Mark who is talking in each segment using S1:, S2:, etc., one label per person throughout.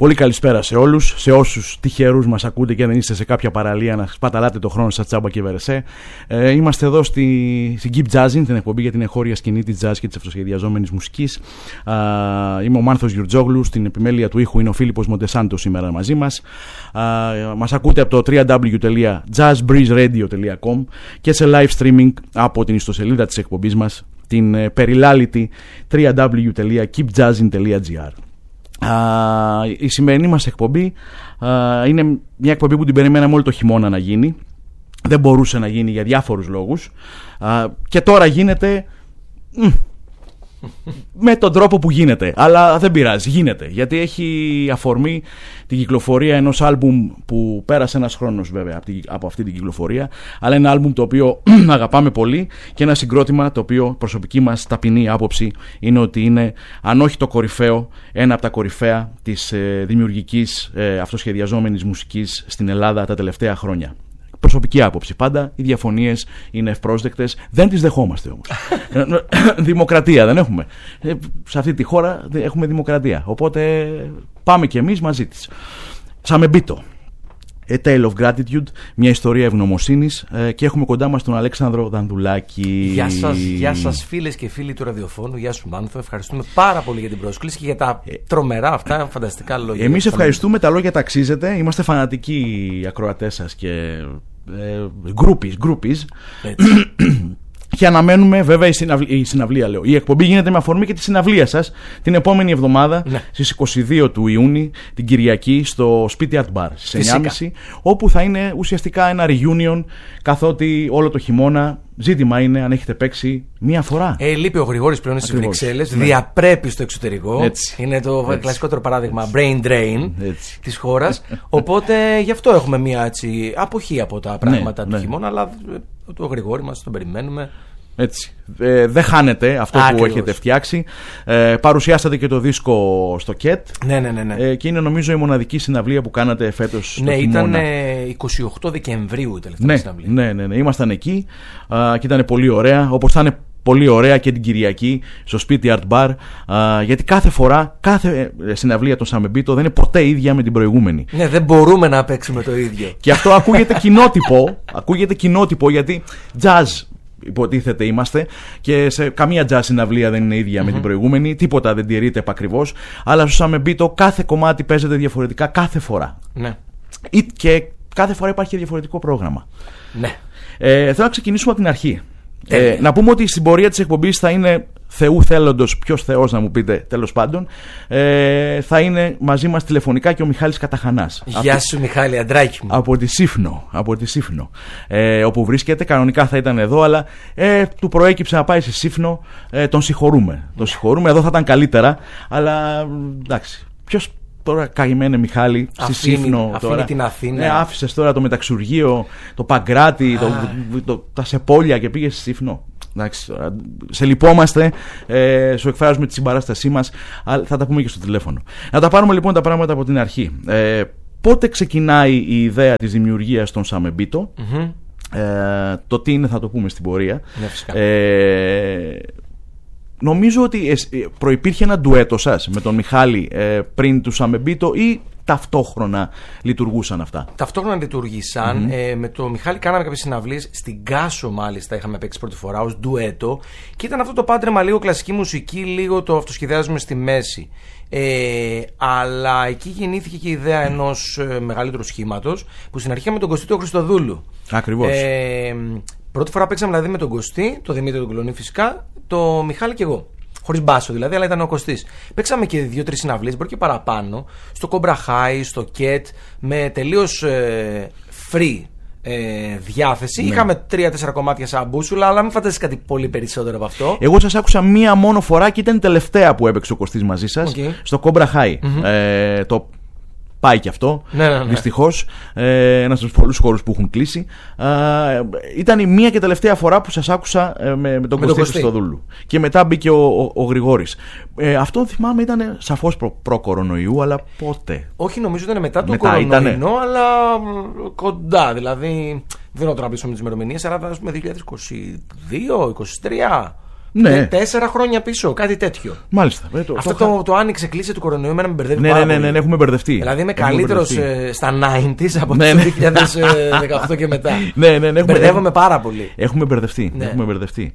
S1: Πολύ καλησπέρα σε όλους, σε όσους τυχερούς μας ακούτε και δεν είστε σε κάποια παραλία να σπαταλάτε το χρόνο σας τσάμπα και βερεσέ. Είμαστε εδώ στην Keep Jazzin, την εκπομπή για την εγχώρια σκηνή της jazz και της αυτοσχεδιαζόμενης μουσικής. Είμαι ο Μάνθος Γιουρτζόγλου, στην επιμέλεια του ήχου είναι ο Φίλιππος Μοντεσάντο σήμερα μαζί μας. Μας ακούτε από το www.jazzbreezeradio.com και σε live streaming από την ιστοσελίδα της εκπομπής μας, την περιλάλητη www.keepjazzin.gr. Η σημερινή μας εκπομπή είναι μια εκπομπή που την περιμέναμε όλο το χειμώνα να γίνει. Δεν μπορούσε να γίνει για διάφορους λόγους και τώρα γίνεται με τον τρόπο που γίνεται. Αλλά δεν πειράζει, γίνεται, γιατί έχει αφορμή την κυκλοφορία ενός άλμπουμ που πέρασε ένας χρόνος βέβαια από αυτή την κυκλοφορία, αλλά ένα άλμπουμ το οποίο αγαπάμε πολύ και ένα συγκρότημα το οποίο προσωπική μας ταπεινή άποψη είναι ότι είναι, αν όχι το κορυφαίο, ένα από τα κορυφαία της δημιουργικής αυτοσχεδιαζόμενης μουσικής στην Ελλάδα τα τελευταία χρόνια. Προσωπική άποψη. Πάντα οι διαφωνίες είναι ευπρόσδεκτες. Δεν τις δεχόμαστε όμως. Δημοκρατία δεν έχουμε. Σε αυτή τη χώρα έχουμε δημοκρατία. Οπότε πάμε κι εμείς μαζί της. Σαμεμπίτο. A Tale of Gratitude, μια ιστορία ευγνωμοσύνης, και έχουμε κοντά μας τον Αλέξανδρο Δανδουλάκη.
S2: Γεια σας φίλες και φίλοι του ραδιοφώνου. Γεια σου Μάνθο, ευχαριστούμε πάρα πολύ για την πρόσκληση και για τα τρομερά αυτά φανταστικά λόγια.
S1: Εμείς ευχαριστούμε, τα λόγια τα αξίζετε. Είμαστε φανατικοί ακροατές σας και groupies. Και αναμένουμε βέβαια η συναυλία, λέω. Η εκπομπή γίνεται με αφορμή και τη συναυλία σας την επόμενη εβδομάδα, στις 22 του Ιούνιου, την Κυριακή, στο Spitty Art Bar στις 9.30, όπου θα είναι ουσιαστικά ένα reunion, καθότι όλο το χειμώνα ζήτημα είναι αν έχετε παίξει μία φορά.
S2: Λείπει ο Γρηγόρης πλέον στις Βρυξέλλες, διαπρέπει στο εξωτερικό.
S1: Έτσι.
S2: Είναι το κλασικότερο παράδειγμα brain drain της χώρας. Οπότε γι' αυτό έχουμε μία αποχή από τα πράγματα του χειμώνα, αλλά το Γρηγόρη μας τον περιμένουμε.
S1: Έτσι. Δεν χάνετε αυτό που έχετε φτιάξει. Παρουσιάσατε και το δίσκο στο ΚΕΤ.
S2: Ναι.
S1: Και είναι νομίζω η μοναδική συναυλία που κάνατε φέτος.
S2: Ναι, ήταν 28 Δεκεμβρίου η τελευταία συναυλία.
S1: Ναι. Ήμασταν εκεί και ήταν πολύ ωραία. Όπως θα είναι πολύ ωραία και την Κυριακή στο Spitty Art Bar, γιατί κάθε συναυλία των Σαμεμπίτο δεν είναι ποτέ ίδια με την προηγούμενη.
S2: Ναι, δεν μπορούμε να παίξουμε το ίδιο.
S1: Και αυτό ακούγεται κοινότυπο, γιατί jazz υποτίθεται είμαστε και σε καμία jazz συναυλία δεν είναι ίδια με την προηγούμενη, τίποτα δεν τηρείται επακριβώς, αλλά στο Σαμεμπίτο κάθε κομμάτι παίζεται διαφορετικά κάθε φορά.
S2: Ναι.
S1: Και κάθε φορά υπάρχει διαφορετικό πρόγραμμα.
S2: Ναι.
S1: Θέλω να ξεκινήσουμε από την αρχή. Να πούμε ότι στην πορεία της εκπομπής θα είναι, Θεού θέλοντος, ποιος Θεός να μου πείτε, τέλος πάντων, θα είναι μαζί μας τηλεφωνικά και ο Μιχάλης Καταχανάς.
S2: Γεια σου Μιχάλη, αντράκι μου.
S1: Από τη Σύφνο, όπου βρίσκεται. Κανονικά θα ήταν εδώ, αλλά του προέκυψε να πάει στη Σύφνο. Τον συγχωρούμε. Εδώ θα ήταν καλύτερα, αλλά εντάξει. Ποιος τώρα, καημένε Μιχάλη, στη Σύφνο τώρα.
S2: Την Αθήνα.
S1: Άφησες τώρα το μεταξουργείο, το Παγκράτη, τα Σεπόλια και πήγες στη Σύφνο. Εντάξει, σε λυπόμαστε, σου εκφράζουμε τη συμπαράστασή μας, αλλά θα τα πούμε και στο τηλέφωνο. Να τα πάρουμε λοιπόν τα πράγματα από την αρχή. Πότε ξεκινάει η ιδέα της δημιουργίας των Σαμεμπίτο? Το τι είναι θα το πούμε στην πορεία. Νομίζω ότι προϋπήρχε ένα ντουέτο σας με τον Μιχάλη πριν του Σαμεμπίτο, ή ταυτόχρονα λειτουργούσαν αυτά?
S2: Ταυτόχρονα λειτουργήσαν. Με τον Μιχάλη κάναμε κάποιες συναυλίες. Στην Κάσο μάλιστα είχαμε παίξει πρώτη φορά ως ντουέτο. Και ήταν αυτό το πάντρεμα, λίγο κλασική μουσική, λίγο το αυτοσχεδιάζουμε στη μέση. Αλλά εκεί γεννήθηκε και η ιδέα ενός μεγαλύτερου σχήματος, που στην αρχή με τον Κωστή Χριστοδούλου.
S1: Ακριβώς.
S2: Πρώτη φορά παίξαμε δηλαδή με τον Κωστή, τον Δημήτρη τον Κολονή φυσικά, το Μιχάλη και εγώ. Χωρίς μπάσο δηλαδή, αλλά ήταν ο Κωστής. Παίξαμε και 2-3 συναυλίες, μπορεί και παραπάνω, στο Cobra High, στο Ket, με τελείως free διάθεση. Είχαμε 3-4 κομμάτια σαν μπούσουλα, αλλά μην φανταστείς κάτι πολύ περισσότερο από αυτό. Εγώ
S1: σας άκουσα μία μόνο φορά και ήταν τελευταία που έπαιξε ο Κωστής μαζί σας, στο Cobra High. Το πάει και αυτό, δυστυχώς. Ένας από τους πολλούς χώρους που έχουν κλείσει. Ήταν η μία και τελευταία φορά που σας άκουσα με τον Κωστή Χριστοδούλου. Και μετά μπήκε ο Γρηγόρης. Αυτό θυμάμαι ήταν σαφώς προ-κορονοϊού, αλλά πότε?
S2: Όχι, νομίζω ήταν μετά το κορονοϊνό, αλλά κοντά. Δηλαδή, δεν θέλω να πείσω με τις ημερομηνίες, αλλά ας πούμε 2022, 2023.
S1: Ναι.
S2: 4 χρόνια πίσω, κάτι τέτοιο.
S1: Μάλιστα.
S2: Αυτό το άνοιξε κλίση του κορονοϊού, εμένα με μπερδεύει πάρα πολύ.
S1: Ναι, έχουμε μπερδευτεί.
S2: Δηλαδή είμαι καλύτερος στα 90s από το 2018 και μετά.
S1: Ναι,
S2: μπερδεύομαι πάρα πολύ.
S1: Έχουμε μπερδευτεί.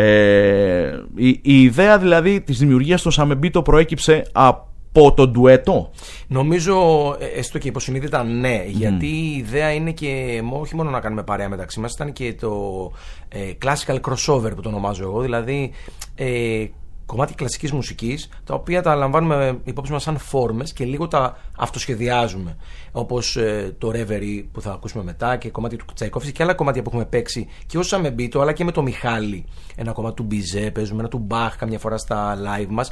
S1: Η ιδέα δηλαδή της δημιουργίας των Σαμεμπίτο προέκυψε από το ντουέτο.
S2: Νομίζω, έστω και υποσυνείδητα, ναι. Γιατί η ιδέα είναι και όχι μόνο να κάνουμε παρέα μεταξύ μας, ήταν και το classical crossover που το ονομάζω εγώ. Δηλαδή κομμάτια κλασικής μουσικής, τα οποία τα λαμβάνουμε υπόψη μας σαν φόρμες και λίγο τα αυτοσχεδιάζουμε. Όπως το Reverie που θα ακούσουμε μετά και κομμάτι του Τσαϊκόφσκι και άλλα κομμάτια που έχουμε παίξει και ως Σαμεμπίτο, αλλά και με το Μιχάλη. Ένα κομμάτι του Μπιζέ, παίζουμε ένα του Μπαχ καμιά φορά στα live μας.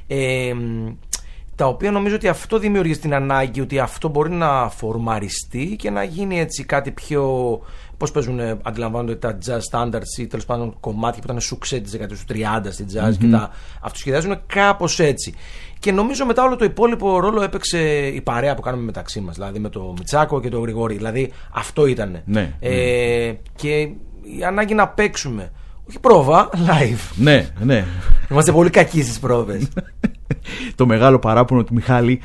S2: Τα οποία νομίζω ότι αυτό δημιουργεί την ανάγκη ότι αυτό μπορεί να φορμαριστεί και να γίνει έτσι κάτι πιο. Πώς παίζουν, αντιλαμβάνονται τα jazz standards ή τέλος πάντων κομμάτια που ήταν σουξέ της δεκαετίας του 30 στην jazz και τα αυτοσχεδιάζουν κάπως έτσι. Και νομίζω μετά όλο το υπόλοιπο ρόλο έπαιξε η παρέα που κάνουμε μεταξύ μας, δηλαδή με το Μιτσάκο και το Γρηγόρη. Δηλαδή αυτό ήταν. Και η ανάγκη να παίξουμε. Όχι πρόβα, live.
S1: Ναι.
S2: Είμαστε πολύ κακοί στις πρόβες.
S1: Το μεγάλο παράπονο του Μιχάλη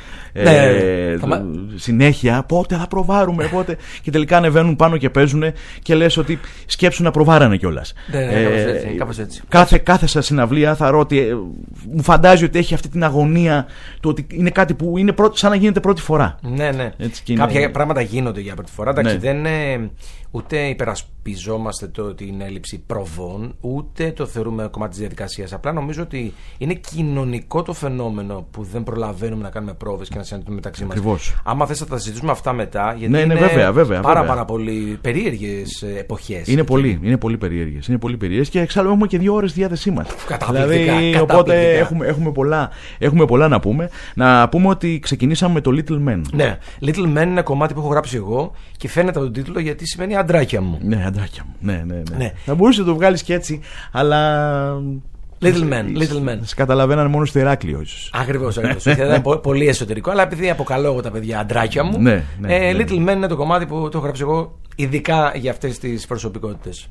S1: συνέχεια, πότε θα προβάρουμε, πότε. Και τελικά ανεβαίνουν πάνω και παίζουν και λες ότι σκέψου να προβάρανε κιόλας.
S2: Κάπως έτσι.
S1: Κάθε σας συναυλία θα ρω ότι μου φαντάζει ότι έχει αυτή την αγωνία του ότι είναι κάτι που είναι σαν να γίνεται πρώτη φορά.
S2: Ναι. Κάποια πράγματα γίνονται για πρώτη φορά. Εντάξει, δεν ούτε υπερασπιζόμαστε την έλλειψη προβών, ούτε το θεωρούμε κομμάτι της διαδικασίας. Απλά νομίζω ότι είναι κοινωνικό το φαινόμενο που δεν προλαβαίνουμε να κάνουμε πρόβες και να συναντηθούμε μεταξύ μας.
S1: Ακριβώς.
S2: Άμα θες θα τα συζητήσουμε αυτά μετά, γιατί
S1: είναι
S2: βέβαια. Πάρα πολύ περίεργες εποχές.
S1: Είναι πολύ περίεργες και εξάλλου έχουμε και 2 ώρες διάθεσή μας.
S2: Καταπληκτικά.
S1: Οπότε έχουμε πολλά να πούμε. Να πούμε ότι ξεκινήσαμε με το Little Men.
S2: Ναι, Little Men είναι ένα κομμάτι που έχω γράψει εγώ και φαίνεται από τον τίτλο γιατί σημαίνει αντράκια μου.
S1: Ναι, αντράκια μου. Ναι. Θα μπορούσε να το βγάλεις και έτσι, αλλά.
S2: Little Men.
S1: Σε καταλαβαίνανε μόνο στο Ηράκλειο, ίσως.
S2: Ακριβώς. Ήταν πολύ εσωτερικό, αλλά επειδή αποκαλώ εγώ τα παιδιά αντράκια μου. Little Men είναι το κομμάτι που το έχω γράψει εγώ, ειδικά για αυτές τις προσωπικότητες.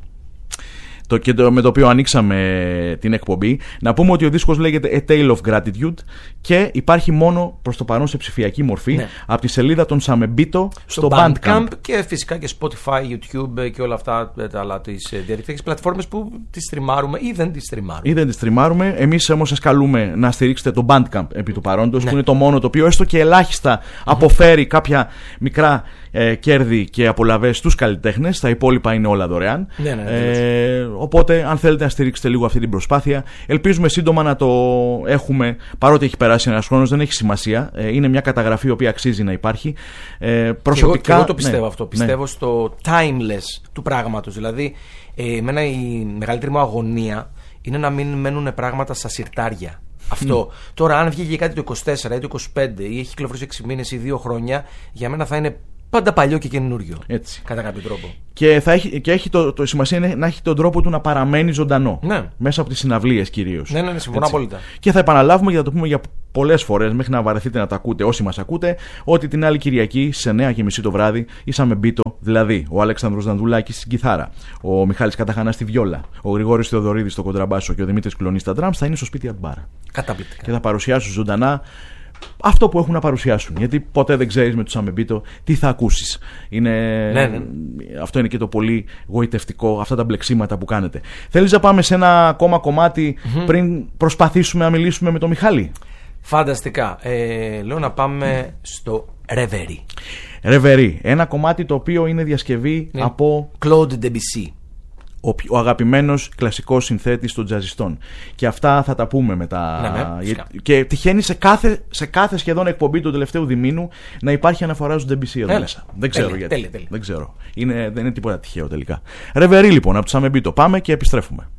S1: Με το οποίο ανοίξαμε την εκπομπή. Να πούμε ότι ο δίσκος λέγεται A Tale of Gratitude και υπάρχει μόνο προς το παρόν σε ψηφιακή μορφή από τη σελίδα των Σαμεμπίτο στο Bandcamp.
S2: Και φυσικά και Spotify, YouTube και όλα αυτά τα άλλα τις διαδικτυακές πλατφόρμες που τις στριμάρουμε ή δεν τις στριμάρουμε.
S1: Εμείς όμως σας καλούμε να στηρίξετε το Bandcamp επί του παρόντος, που είναι το μόνο το οποίο έστω και ελάχιστα αποφέρει κάποια μικρά κέρδη και απολαβές στους καλλιτέχνες. Τα υπόλοιπα είναι όλα δωρεάν. Οπότε, αν θέλετε να στηρίξετε λίγο αυτή την προσπάθεια, ελπίζουμε σύντομα να το έχουμε. Παρότι έχει περάσει ένας χρόνος, δεν έχει σημασία. Είναι μια καταγραφή η οποία αξίζει να υπάρχει. Προσωπικά.
S2: Και εγώ το πιστεύω αυτό. Πιστεύω στο timeless του πράγματος. Δηλαδή, εμένα η μεγαλύτερη μου αγωνία είναι να μην μένουν πράγματα στα συρτάρια. Αυτό. Τώρα, αν βγήκε κάτι το 24 ή το 25 ή έχει κυκλοφορήσει 6 μήνες ή 2 χρόνια, για μένα θα είναι πάντα παλιό και καινούριο.
S1: Έτσι.
S2: Κατά κάποιο τρόπο.
S1: Και έχει το σημασία είναι να έχει τον τρόπο του να παραμένει ζωντανό.
S2: Ναι.
S1: Μέσα από τις συναυλίες κυρίως.
S2: Ναι, συμφωνώ απόλυτα.
S1: Και θα επαναλάβουμε και θα το πούμε για πολλές φορές, μέχρι να βαρεθείτε να τα ακούτε όσοι μας ακούτε, ότι την άλλη Κυριακή στις 9:30 το βράδυ η Σαμεμπίτο, δηλαδή ο Αλέξανδρος Δανδουλάκης στην κιθάρα, ο Μιχάλης Καταχανάς στη βιόλα, ο Γρηγόρης Θεοδωρίδης στο κοντραμπάσο και ο Δημήτρης Κλονής στα drums, θα είναι στο σπίτι Αντμπάρα.
S2: Καταπληκτικά.
S1: Και θα παρουσιάσουν ζωντανά αυτό που έχουν να παρουσιάσουν. Γιατί ποτέ δεν ξέρεις με τους Σαμεμπίτο τι θα ακούσεις. Αυτό είναι και το πολύ γοητευτικό, αυτά τα μπλεξίματα που κάνετε. Θέλεις να πάμε σε ένα ακόμα κομμάτι πριν προσπαθήσουμε να μιλήσουμε με τον Μιχάλη?
S2: Φανταστικά. Λέω να πάμε στο Reverie.
S1: Reverie. Ένα κομμάτι το οποίο είναι διασκευή από
S2: Claude Debussy,
S1: ο αγαπημένος κλασικός συνθέτης των τζαζιστών. Και αυτά θα τα πούμε μετά. Και τυχαίνει σε κάθε σχεδόν εκπομπή του τελευταίου διμήνου να υπάρχει αναφορά στον Debussy εδώ μέσα. Δεν ξέρω γιατί.
S2: Τέλεια.
S1: Δεν ξέρω. Δεν είναι τίποτα τυχαίο τελικά. Reverie λοιπόν από τους Σαμεμπίτο. Πάμε και επιστρέφουμε.